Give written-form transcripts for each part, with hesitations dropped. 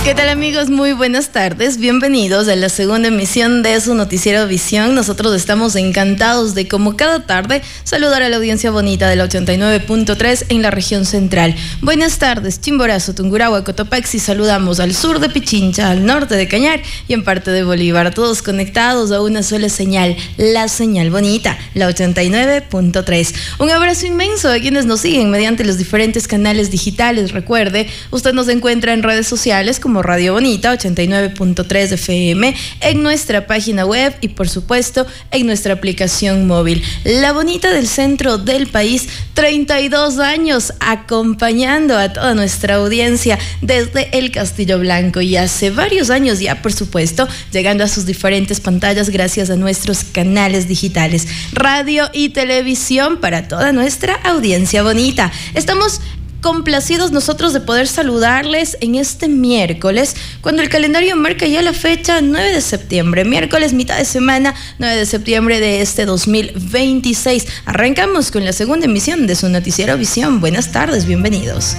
¿Qué tal, amigos? Muy buenas tardes. Bienvenidos a la segunda emisión de su noticiero Visión. Nosotros estamos encantados de, como cada tarde, saludar a la audiencia bonita de la 89.3 en la región central. Buenas tardes, Chimborazo, Tungurahua, Cotopaxi. Saludamos al sur de Pichincha, al norte de Cañar y en parte de Bolívar. Todos conectados a una sola señal, la señal bonita, la 89.3. Un abrazo inmenso a quienes nos siguen mediante los diferentes canales digitales. Recuerde, usted nos encuentra en redes sociales como Radio Bonita 89.3 FM, en nuestra página web y por supuesto en nuestra aplicación móvil. La Bonita del centro del país, 32 años acompañando a toda nuestra audiencia desde el Castillo Blanco y hace varios años ya, por supuesto, llegando a sus diferentes pantallas gracias a nuestros canales digitales, radio y televisión para toda nuestra audiencia bonita. Estamos complacidos nosotros de poder saludarles en este miércoles, cuando el calendario marca ya la fecha 9 de septiembre, miércoles mitad de semana, 9 de septiembre de este 2026. Arrancamos con la segunda emisión de su noticiero Visión. Buenas tardes, bienvenidos.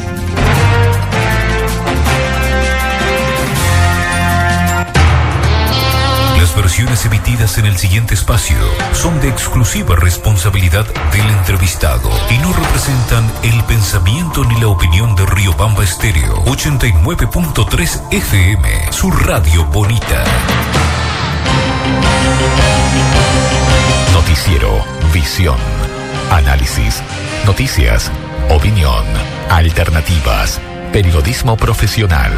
Las versiones emitidas en el siguiente espacio son de exclusiva responsabilidad del entrevistado y no representan el pensamiento ni la opinión de Riobamba Estéreo 89.3 FM, su radio bonita. Noticiero Visión. Análisis, noticias, opinión, alternativas, periodismo profesional.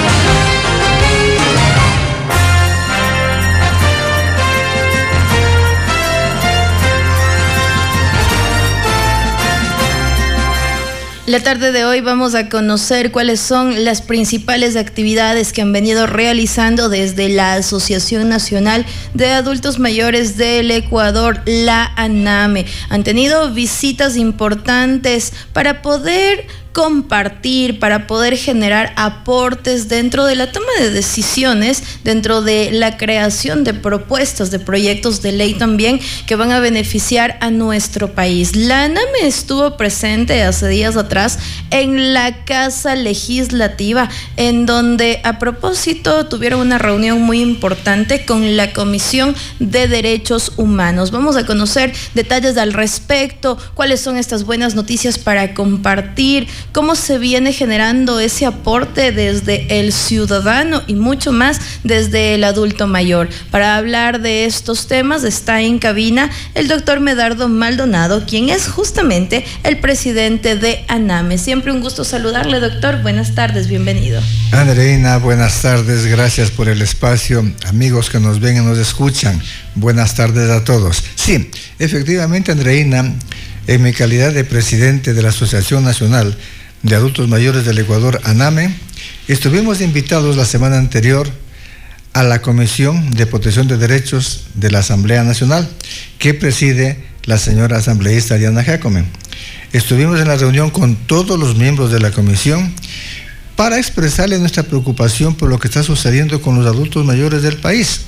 La tarde de hoy vamos a conocer cuáles son las principales actividades que han venido realizando desde la Asociación Nacional de Adultos Mayores del Ecuador, la ANAME. Han tenido visitas importantes para poder compartir, para poder generar aportes dentro de la toma de decisiones, dentro de la creación de propuestas, de proyectos de ley también que van a beneficiar a nuestro país. La ANAME estuvo presente hace días atrás en la Casa Legislativa, en donde a propósito tuvieron una reunión muy importante con la Comisión de Derechos Humanos. Vamos a conocer detalles al respecto, cuáles son estas buenas noticias para compartir, cómo se viene generando ese aporte desde el ciudadano y mucho más desde el adulto mayor. Para hablar de estos temas está en cabina el doctor Medardo Maldonado, quien es justamente el presidente de ANAME. Siempre un gusto saludarle, doctor. Buenas tardes, bienvenido. Andreina, buenas tardes, gracias por el espacio. Amigos que nos ven y nos escuchan, buenas tardes a todos. Sí, efectivamente, Andreina, en mi calidad de presidente de la Asociación Nacional de Adultos Mayores del Ecuador, ANAME, estuvimos invitados la semana anterior a la Comisión de Protección de Derechos de la Asamblea Nacional, que preside la señora asambleísta Diana Jacome. Estuvimos en la reunión con todos los miembros de la comisión para expresarle nuestra preocupación por lo que está sucediendo con los adultos mayores del país.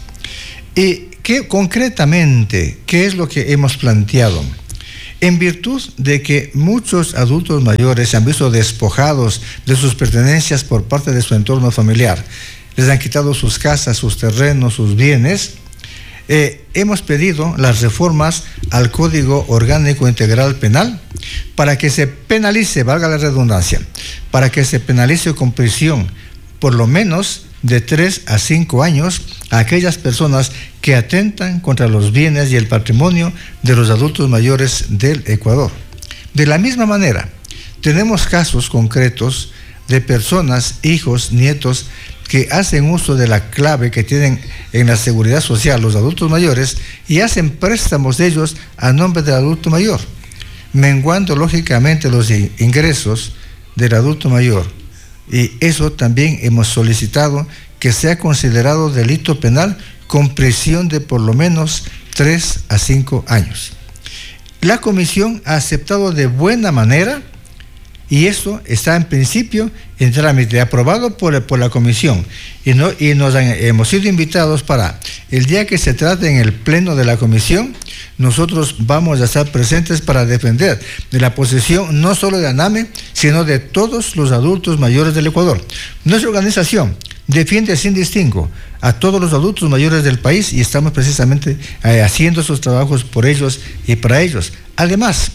Y concretamente, ¿qué es lo que hemos planteado? En virtud de que muchos adultos mayores se han visto despojados de sus pertenencias por parte de su entorno familiar, les han quitado sus casas, sus terrenos, sus bienes, hemos pedido las reformas al Código Orgánico Integral Penal para que se penalice, valga la redundancia, para que se penalice con prisión por lo menos de 3 a 5 años a aquellas personas que atentan contra los bienes y el patrimonio de los adultos mayores del Ecuador. De la misma manera, tenemos casos concretos de personas, hijos, nietos, que hacen uso de la clave que tienen en la seguridad social los adultos mayores y hacen préstamos de ellos a nombre del adulto mayor, menguando lógicamente los ingresos del adulto mayor. Y eso también hemos solicitado que sea considerado delito penal con prisión de por lo menos 3 a 5 años. La comisión ha aceptado de buena manera y esto está en principio en trámite, aprobado por la comisión hemos sido invitados para el día que se trate en el pleno de la comisión. Nosotros vamos a estar presentes para defender de la posición no solo de ANAME, sino de todos los adultos mayores del Ecuador. Nuestra organización defiende sin distingo a todos los adultos mayores del país y estamos precisamente haciendo esos trabajos por ellos y para ellos. Además,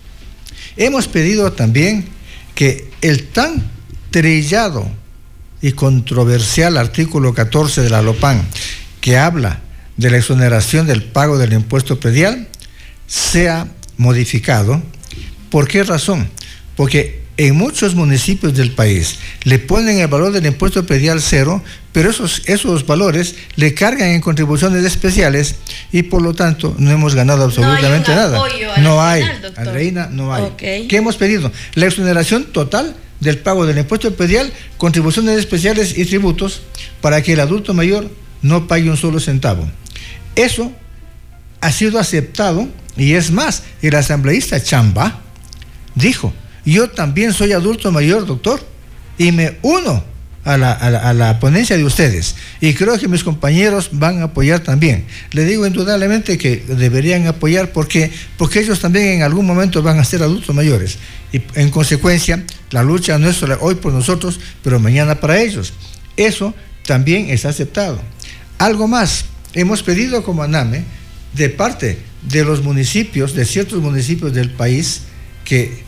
hemos pedido también que el tan trillado y controversial artículo 14 de la LOPAN, que habla de la exoneración del pago del impuesto predial, sea modificado. ¿Por qué razón? Porque en muchos municipios del país le ponen el valor del impuesto predial cero, pero esos valores le cargan en contribuciones especiales y por lo tanto no hemos ganado absolutamente nada. No hay, Andreina, no hay. Okay. ¿Qué hemos pedido? La exoneración total del pago del impuesto predial, contribuciones especiales y tributos para que el adulto mayor no pague un solo centavo. Eso ha sido aceptado y es más, el asambleísta Chamba dijo: yo también soy adulto mayor, doctor, y me uno a la ponencia de ustedes y creo que mis compañeros van a apoyar también. Le digo indudablemente que deberían apoyar porque ellos también en algún momento van a ser adultos mayores y en consecuencia la lucha no es solo hoy por nosotros, pero mañana para ellos. Eso también es aceptado. Algo más, hemos pedido como ANAME de parte de los municipios, de ciertos municipios del país, que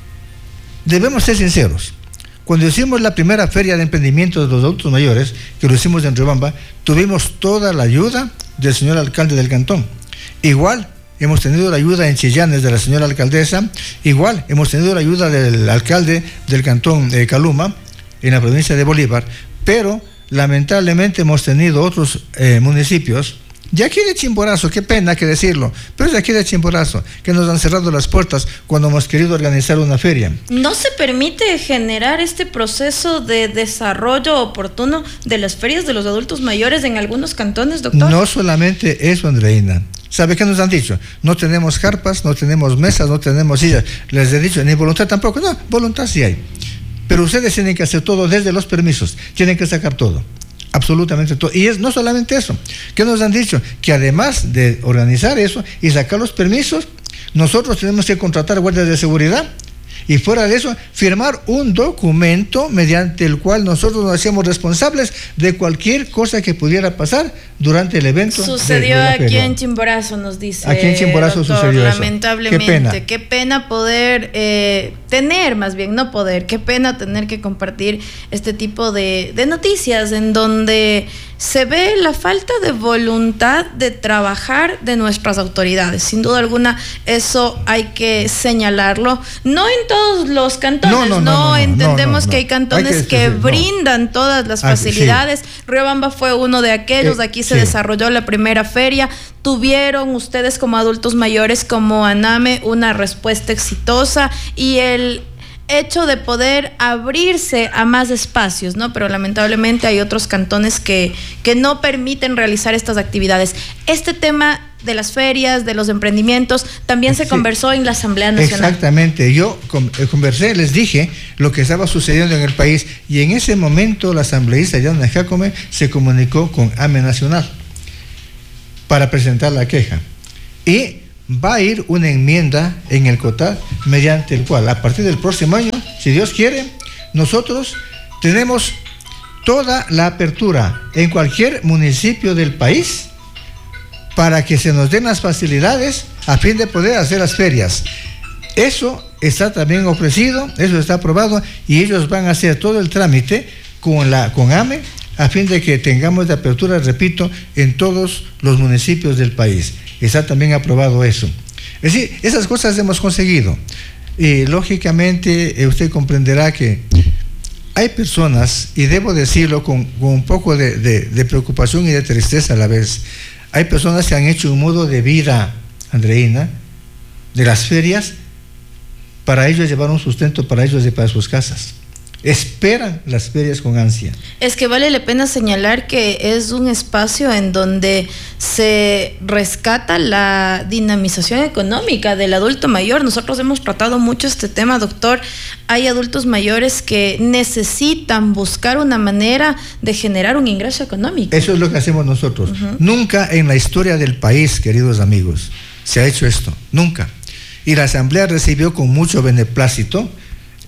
debemos ser sinceros. Cuando hicimos la primera feria de emprendimiento de los adultos mayores, que lo hicimos en Riobamba, tuvimos toda la ayuda del señor alcalde del cantón. Igual hemos tenido la ayuda en Chillanes de la señora alcaldesa, igual hemos tenido la ayuda del alcalde del cantón de Caluma, en la provincia de Bolívar, pero lamentablemente hemos tenido otros municipios, de aquí de Chimborazo, qué pena que decirlo, pero es de aquí de Chimborazo, que nos han cerrado las puertas cuando hemos querido organizar una feria. ¿No se permite generar este proceso de desarrollo oportuno de las ferias de los adultos mayores en algunos cantones, doctor? No solamente eso, Andreina. ¿Sabe qué nos han dicho? No tenemos carpas, no tenemos mesas, no tenemos sillas. Les he dicho, ni voluntad tampoco. No, voluntad sí hay. Pero ustedes tienen que hacer todo desde los permisos, tienen que sacar todo. Absolutamente todo. Y es no solamente eso. ¿Qué nos han dicho? Que además de organizar eso y sacar los permisos, nosotros tenemos que contratar guardias de seguridad y fuera de eso, firmar un documento mediante el cual nosotros nos hacemos responsables de cualquier cosa que pudiera pasar durante el evento. Sucedió aquí en Chimborazo, nos dice. Aquí en Chimborazo sucedió eso. Lamentablemente. Qué pena poder tener, más bien, no poder, qué pena tener que compartir este tipo de noticias en donde se ve la falta de voluntad de trabajar de nuestras autoridades. Sin duda alguna, eso hay que señalarlo. No en todos los cantones, entendemos que hay cantones que brindan todas las facilidades. Sí. Riobamba fue uno de aquellos, aquí se desarrolló la primera feria. Tuvieron ustedes como adultos mayores, como ANAME, una respuesta exitosa y el hecho de poder abrirse a más espacios, ¿no? Pero lamentablemente hay otros cantones que no permiten realizar estas actividades. Este tema de las ferias, de los emprendimientos, también se conversó en la Asamblea Nacional. Exactamente, yo conversé, les dije lo que estaba sucediendo en el país y en ese momento la asambleísta Yana Jacome se comunicó con AME Nacional para presentar la queja y va a ir una enmienda en el COTAD mediante el cual a partir del próximo año, si Dios quiere, nosotros tenemos toda la apertura en cualquier municipio del país para que se nos den las facilidades a fin de poder hacer las ferias. Eso está también ofrecido, eso está aprobado y ellos van a hacer todo el trámite con AME a fin de que tengamos de apertura, repito, en todos los municipios del país. Está también aprobado eso. Es decir, esas cosas hemos conseguido. Y lógicamente usted comprenderá que hay personas, y debo decirlo con un poco de preocupación y de tristeza a la vez, hay personas que han hecho un modo de vida, Andreina, de las ferias, para ellos llevar un sustento para ellos y para sus casas. Esperan las ferias con ansia. Es que vale la pena señalar que es un espacio en donde se rescata la dinamización económica del adulto mayor. Nosotros hemos tratado mucho este tema, doctor. Hay adultos mayores que necesitan buscar una manera de generar un ingreso económico. Eso es lo que hacemos nosotros. Nunca en la historia del país, queridos amigos, se ha hecho esto. Nunca. Y la Asamblea recibió con mucho beneplácito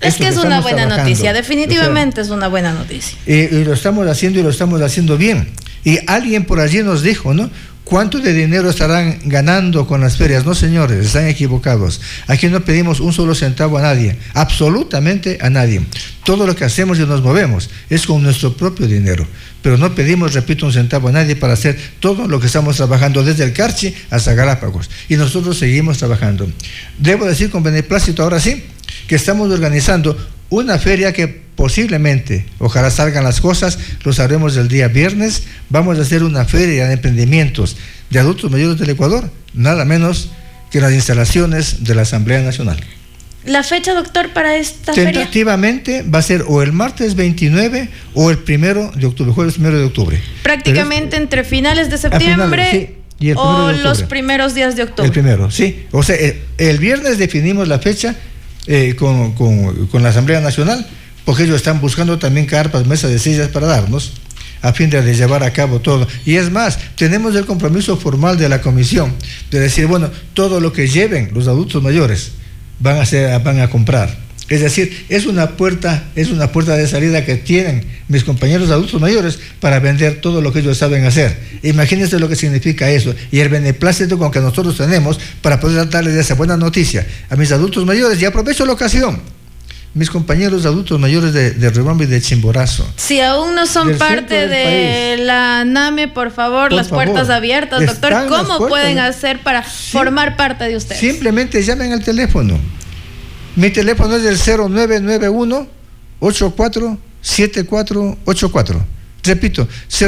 Es que es una buena noticia, definitivamente es una buena noticia. Y lo estamos haciendo y lo estamos haciendo bien. Y alguien por allí nos dijo, ¿no? ¿Cuánto de dinero estarán ganando con las ferias? No, señores, están equivocados. Aquí no pedimos un solo centavo a nadie, absolutamente a nadie. Todo lo que hacemos y nos movemos es con nuestro propio dinero. Pero no pedimos, repito, un centavo a nadie para hacer todo lo que estamos trabajando desde el Carchi hasta Galápagos. Y nosotros seguimos trabajando. Debo decir con beneplácito ahora sí, que estamos organizando una feria que posiblemente, ojalá salgan las cosas, lo sabremos el día viernes. Vamos a hacer una feria de emprendimientos de adultos mayores del Ecuador, nada menos que las instalaciones de la Asamblea Nacional. ¿La fecha, doctor, para esta feria? Tentativamente va a ser o el martes 29 o el 1 de octubre, jueves 1 de octubre. Prácticamente entre finales de septiembre sí, y el o los primeros días de octubre. El primero, sí. O sea, el viernes definimos la fecha con la Asamblea Nacional, porque ellos están buscando también carpas, mesas de sillas para darnos, a fin de llevar a cabo todo. Y es más, tenemos el compromiso formal de la comisión de decir, bueno, todo lo que lleven los adultos mayores van a comprar. Es decir, es una puerta de salida que tienen mis compañeros adultos mayores para vender todo lo que ellos saben hacer. Imagínense lo que significa eso y el beneplácito con que nosotros tenemos para poder darles esa buena noticia a mis adultos mayores. Y aprovecho la ocasión, mis compañeros adultos mayores de Riobamba y de Chimborazo. Si aún no son parte de la ANAME, por favor, las puertas abiertas, doctor. ¿Cómo pueden hacer para formar parte de ustedes? Simplemente llamen al teléfono. Mi teléfono es el 0991-847484. Repito,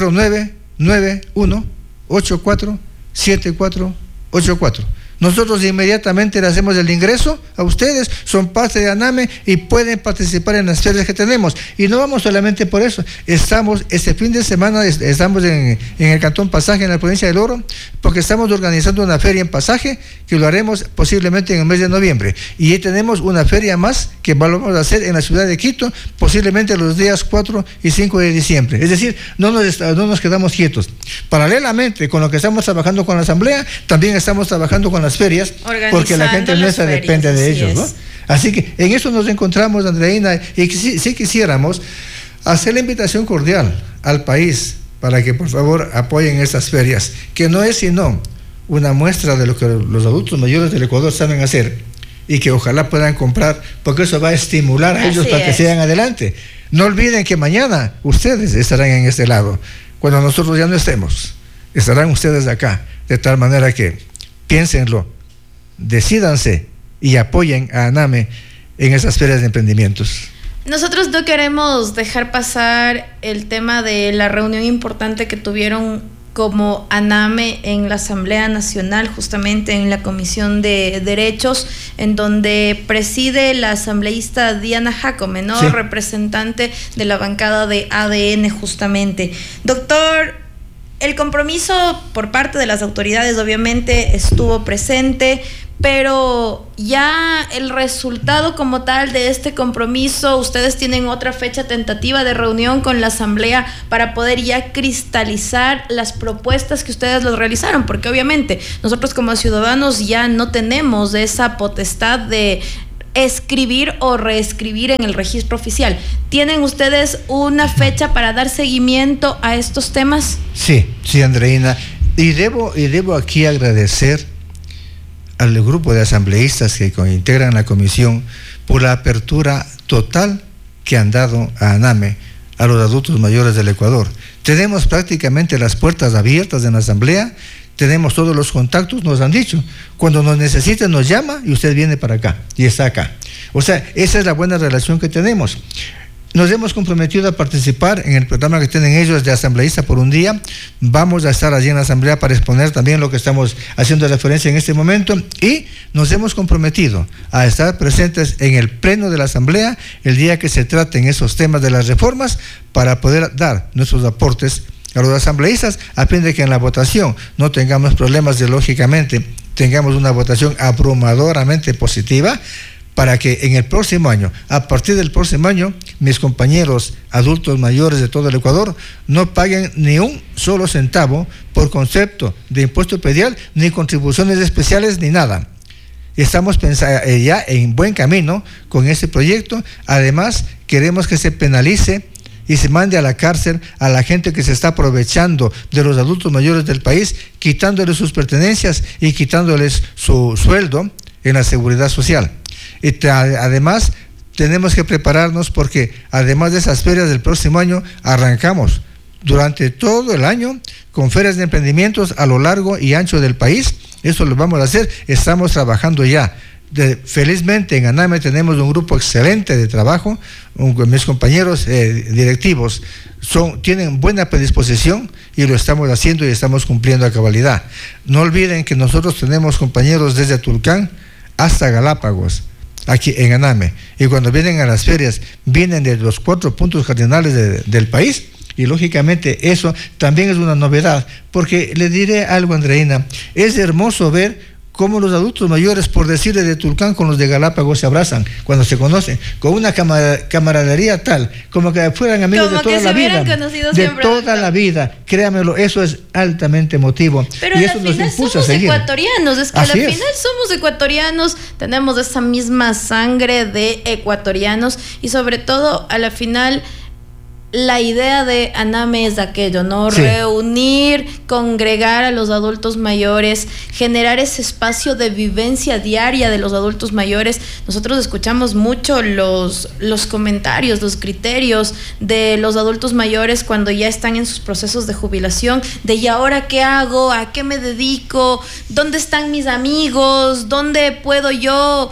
0991-847484. Nosotros inmediatamente le hacemos el ingreso a ustedes, son parte de ANAME y pueden participar en las ferias que tenemos. Y no vamos solamente por eso, este fin de semana estamos en el Cantón Pasaje, en la provincia del Oro, porque estamos organizando una feria en Pasaje, que lo haremos posiblemente en el mes de noviembre. Y tenemos una feria más que vamos a hacer en la ciudad de Quito, posiblemente los días 4 y 5 de diciembre. Es decir, no nos quedamos quietos. Paralelamente con lo que estamos trabajando con la Asamblea, también estamos trabajando con las ferias, porque la gente nuestra depende de ellos, ¿no? Así que en eso nos encontramos, Andreina, y sí quisiéramos hacer la invitación cordial al país para que por favor apoyen estas ferias, que no es sino una muestra de lo que los adultos mayores del Ecuador saben hacer y que ojalá puedan comprar, porque eso va a estimular a ellos para que sigan adelante. No olviden que mañana ustedes estarán en este lado, cuando nosotros ya no estemos, estarán ustedes acá, de tal manera que piénsenlo, decídanse y apoyen a ANAME en esas ferias de emprendimientos. Nosotros no queremos dejar pasar el tema de la reunión importante que tuvieron como ANAME en la Asamblea Nacional, justamente en la Comisión de Derechos, en donde preside la asambleísta Diana Jacome, ¿no? Sí. Representante de la bancada de ADN, justamente. Doctor, el compromiso por parte de las autoridades obviamente estuvo presente, pero ya el resultado como tal de este compromiso, ustedes tienen otra fecha tentativa de reunión con la Asamblea para poder ya cristalizar las propuestas que ustedes los realizaron, porque obviamente nosotros como ciudadanos ya no tenemos esa potestad de escribir o reescribir en el registro oficial. ¿Tienen ustedes una fecha para dar seguimiento a estos temas? Sí, Andreina. Y debo aquí agradecer al grupo de asambleístas que integran la comisión por la apertura total que han dado a ANAME, a los adultos mayores del Ecuador. Tenemos prácticamente las puertas abiertas en la asamblea, tenemos todos los contactos, nos han dicho, cuando nos necesiten nos llama y usted viene para acá y está acá. O sea, esa es la buena relación que tenemos. Nos hemos comprometido a participar en el programa que tienen ellos de asambleísta por un día. Vamos a estar allí en la asamblea para exponer también lo que estamos haciendo referencia en este momento, y nos hemos comprometido a estar presentes en el pleno de la asamblea el día que se traten esos temas de las reformas, para poder dar nuestros aportes a los asambleístas, a fin de que en la votación no tengamos problemas, de lógicamente tengamos una votación abrumadoramente positiva, para que en el próximo año, a partir del próximo año, mis compañeros adultos mayores de todo el Ecuador no paguen ni un solo centavo por concepto de impuesto predial, ni contribuciones especiales, ni nada. Estamos ya en buen camino con este proyecto. Además, queremos que se penalice y se mande a la cárcel a la gente que se está aprovechando de los adultos mayores del país, quitándoles sus pertenencias y quitándoles su sueldo en la seguridad social. Además, tenemos que prepararnos porque además de esas ferias del próximo año, arrancamos durante todo el año con ferias de emprendimientos a lo largo y ancho del país. Eso lo vamos a hacer, estamos trabajando ya. Felizmente en ANAME tenemos un grupo excelente de trabajo, mis compañeros directivos tienen buena predisposición y lo estamos haciendo y estamos cumpliendo a cabalidad. No olviden que nosotros tenemos compañeros desde Tulcán hasta Galápagos, aquí en ANAME, y cuando vienen a las ferias, vienen de los 4 puntos cardinales del país, y lógicamente eso también es una novedad, porque le diré algo, Andreina, es hermoso ver cómo los adultos mayores, por decirle de Tulcán, con los de Galápagos se abrazan cuando se conocen, con una camaradería tal, como que fueran amigos como de toda la vida, de toda la vida, créamelo, eso es altamente emotivo. Pero y eso nos impulsa a seguir. Ecuatorianos, es que al final somos ecuatorianos, tenemos esa misma sangre de ecuatorianos y sobre todo a la final la idea de ANAME es aquello, ¿no? Sí. Reunir, congregar a los adultos mayores, generar ese espacio de vivencia diaria de los adultos mayores. Nosotros escuchamos mucho los comentarios, los criterios de los adultos mayores cuando ya están en sus procesos de jubilación, de ¿y ahora qué hago? ¿A qué me dedico? ¿Dónde están mis amigos? ¿Dónde puedo yo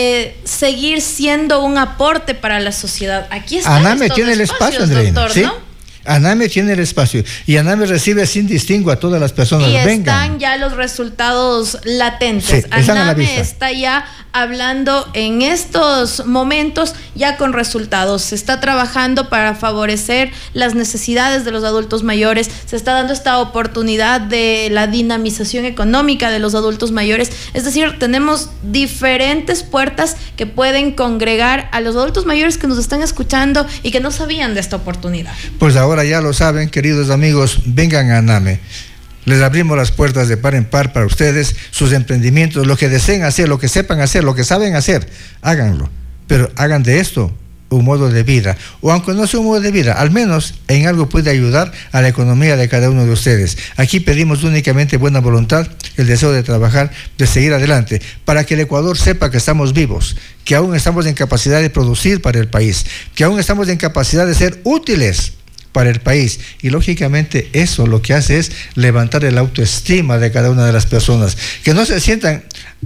seguir siendo un aporte para la sociedad? Aquí está. ANAME tiene el espacio, Andreina, doctor, ¿sí? ¿No? ANAME tiene el espacio y ANAME recibe sin distingo a todas las personas. Y están ya los resultados latentes. Sí, ANAME está ya hablando en estos momentos ya con resultados. Se está trabajando para favorecer las necesidades de los adultos mayores. Se está dando esta oportunidad de la dinamización económica de los adultos mayores. Es decir, tenemos diferentes puertas que pueden congregar a los adultos mayores que nos están escuchando y que no sabían de esta oportunidad. Pues ahora ya lo saben, queridos amigos, vengan a ANAME. Les abrimos las puertas de par en par para ustedes, sus emprendimientos, lo que deseen hacer, lo que sepan hacer, lo que saben hacer, háganlo. Pero hagan de esto un modo de vida. O aunque no sea un modo de vida, al menos en algo puede ayudar a la economía de cada uno de ustedes. Aquí pedimos únicamente buena voluntad, el deseo de trabajar, de seguir adelante, para que el Ecuador sepa que estamos vivos, que aún estamos en capacidad de producir para el país, que aún estamos en capacidad de ser útiles para el país, y lógicamente eso lo que hace es levantar el autoestima de cada una de las personas, que no se sientan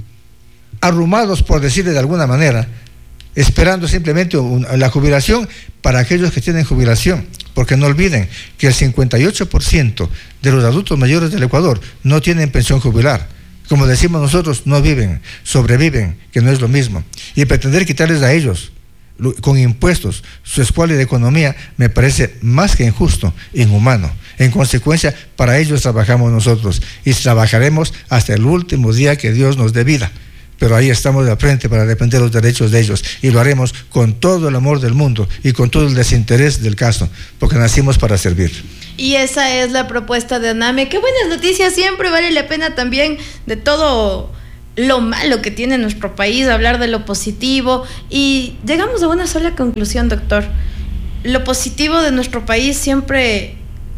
arrumados, por decirle de alguna manera, esperando simplemente la jubilación para aquellos que tienen jubilación, porque no olviden que el 58% de los adultos mayores del Ecuador no tienen pensión jubilar. Como decimos nosotros, no viven, sobreviven, que no es lo mismo, y pretender quitarles a ellos con impuestos su escuela de economía me parece más que injusto, inhumano. En consecuencia, para ellos trabajamos nosotros y trabajaremos hasta el último día que Dios nos dé vida. Pero ahí estamos de frente para defender los derechos de ellos y lo haremos con todo el amor del mundo y con todo el desinterés del caso, porque nacimos para servir. Y esa es la propuesta de ANAME. Qué buenas noticias, siempre vale la pena también de todo lo malo que tiene nuestro país, hablar de lo positivo, y llegamos a una sola conclusión, doctor. Lo positivo de nuestro país siempre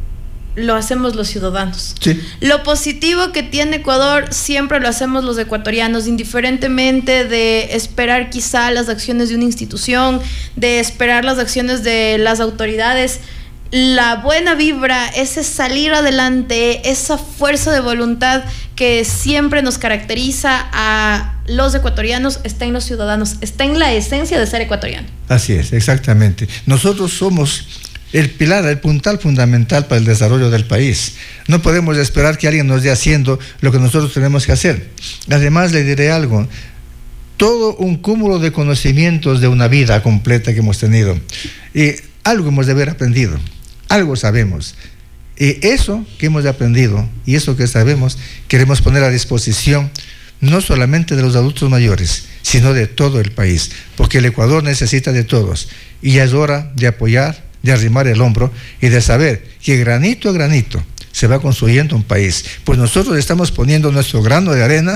lo hacemos los ciudadanos. Sí. Lo positivo que tiene Ecuador siempre lo hacemos los ecuatorianos, indiferentemente de esperar quizá las acciones de una institución, de esperar las acciones de las autoridades. La buena vibra, ese salir adelante, esa fuerza de voluntad que siempre nos caracteriza a los ecuatorianos está en los ciudadanos, está en la esencia de ser ecuatoriano. Así es, exactamente. Nosotros somos el pilar, el puntal fundamental para el desarrollo del país. No podemos esperar que alguien nos dé haciendo lo que nosotros tenemos que hacer. Además, le diré algo. Todo un cúmulo de conocimientos de una vida completa que hemos tenido. Y algo hemos de haber aprendido. Algo sabemos. Y eso que hemos aprendido y eso que sabemos, queremos poner a disposición no solamente de los adultos mayores, sino de todo el país, porque el Ecuador necesita de todos. Y ya es hora de apoyar, de arrimar el hombro y de saber que granito a granito se va construyendo un país. Pues nosotros estamos poniendo nuestro grano de arena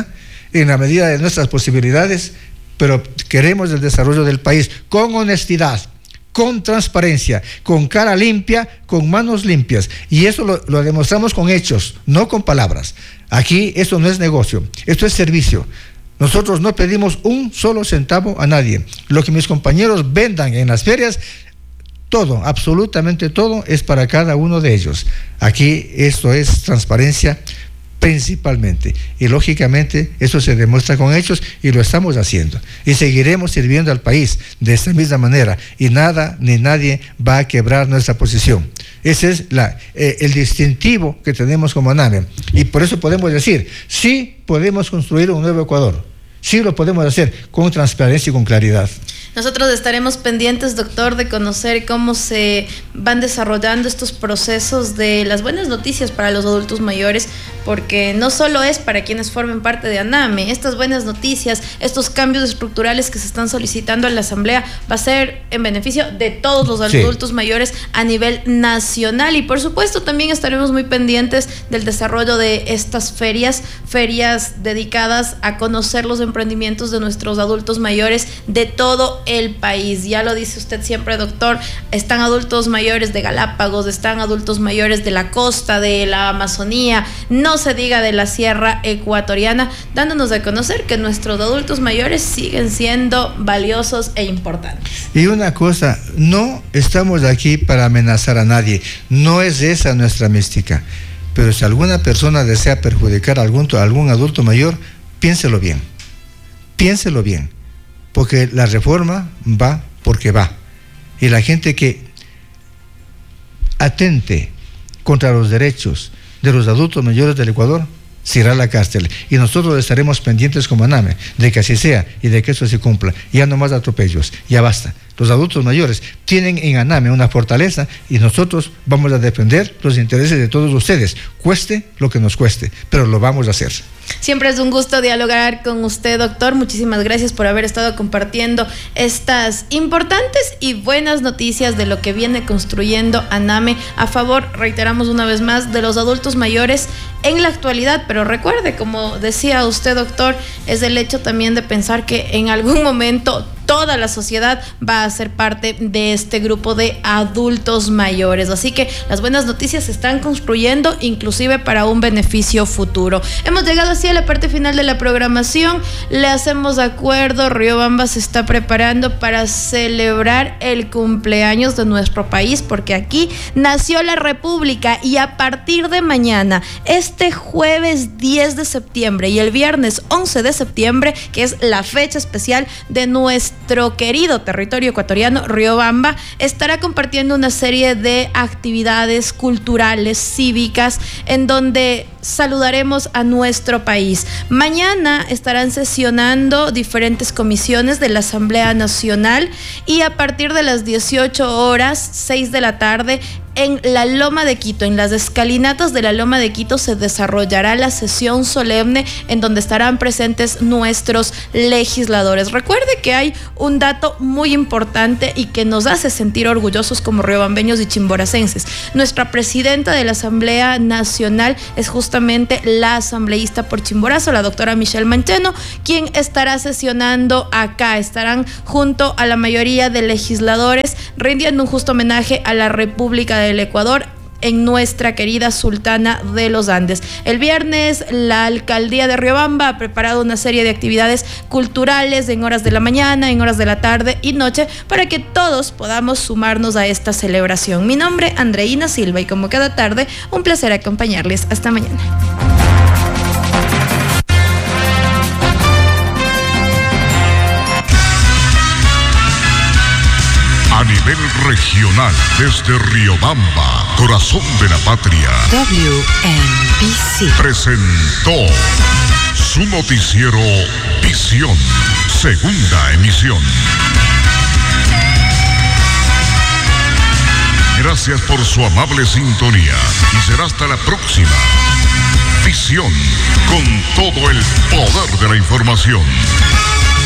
en la medida de nuestras posibilidades, pero queremos el desarrollo del país con honestidad, con transparencia, con cara limpia, con manos limpias. Y eso lo demostramos con hechos, no con palabras. Aquí esto no es negocio, esto es servicio. Nosotros no pedimos un solo centavo a nadie. Lo que mis compañeros vendan en las ferias, todo, absolutamente todo, es para cada uno de ellos. Aquí esto es transparencia principalmente, y lógicamente eso se demuestra con hechos y lo estamos haciendo y seguiremos sirviendo al país de esta misma manera, y nada ni nadie va a quebrar nuestra posición. Ese es el distintivo que tenemos como ANAME, y por eso podemos decir, sí podemos construir un nuevo Ecuador, sí lo podemos hacer con transparencia y con claridad. Nosotros estaremos pendientes, doctor, de conocer cómo se van desarrollando estos procesos de las buenas noticias para los adultos mayores, porque no solo es para quienes formen parte de ANAME. Estas buenas noticias, estos cambios estructurales que se están solicitando en la Asamblea, va a ser en beneficio de todos los adultos mayores a nivel nacional. Y por supuesto también estaremos muy pendientes del desarrollo de estas ferias dedicadas a conocer los emprendimientos de nuestros adultos mayores de todo el país. Ya lo dice usted siempre, doctor, están adultos mayores de Galápagos, están adultos mayores de la costa, de la Amazonía, no se diga de la sierra ecuatoriana, dándonos a conocer que nuestros adultos mayores siguen siendo valiosos e importantes. Y una cosa, no estamos aquí para amenazar a nadie, no es esa nuestra mística, pero si alguna persona desea perjudicar a algún adulto mayor, piénselo bien, porque la reforma va porque va, y la gente que atente contra los derechos de los adultos mayores del Ecuador se irá a la cárcel, y nosotros estaremos pendientes como ANAME de que así sea y de que eso se cumpla. Ya no más atropellos, ya basta. Los adultos mayores tienen en ANAME una fortaleza, y nosotros vamos a defender los intereses de todos ustedes, cueste lo que nos cueste, pero lo vamos a hacer. Siempre es un gusto dialogar con usted, doctor. Muchísimas gracias por haber estado compartiendo estas importantes y buenas noticias de lo que viene construyendo ANAME a favor, reiteramos una vez más, de los adultos mayores en la actualidad. Pero recuerde, como decía usted, doctor, es el hecho también de pensar que en algún momento toda la sociedad va a ser parte de este grupo de adultos mayores. Así que las buenas noticias se están construyendo, inclusive para un beneficio futuro. Hemos llegado así a la parte final de la programación. Le hacemos acuerdo, Riobamba se está preparando para celebrar el cumpleaños de nuestro país, porque aquí nació la República, y a partir de mañana, este jueves 10 de septiembre y el viernes 11 de septiembre, que es la fecha especial de nuestro querido territorio ecuatoriano, Riobamba estará compartiendo una serie de actividades culturales, cívicas, en donde saludaremos a nuestro país. Mañana estarán sesionando diferentes comisiones de la Asamblea Nacional, y a partir de las 18 horas, 6 de la tarde, en la Loma de Quito, en las escalinatas de la Loma de Quito, se desarrollará la sesión solemne en donde estarán presentes nuestros legisladores. Recuerde que hay un dato muy importante y que nos hace sentir orgullosos como riobambeños y chimboracenses. Nuestra presidenta de la Asamblea Nacional es justamente la asambleísta por Chimborazo, la doctora Michelle Mancheno, quien estará sesionando acá. Estarán junto a la mayoría de legisladores rindiendo un justo homenaje a la República del Ecuador en nuestra querida Sultana de los Andes. El viernes, la alcaldía de Riobamba ha preparado una serie de actividades culturales en horas de la mañana, en horas de la tarde y noche, para que todos podamos sumarnos a esta celebración. Mi nombre, Andreina Silva, y como cada tarde, un placer acompañarles. Hasta mañana. A nivel regional, desde Riobamba, corazón de la patria, WNBC presentó su noticiero Visión, segunda emisión. Gracias por su amable sintonía, y será hasta la próxima. Visión, con todo el poder de la información.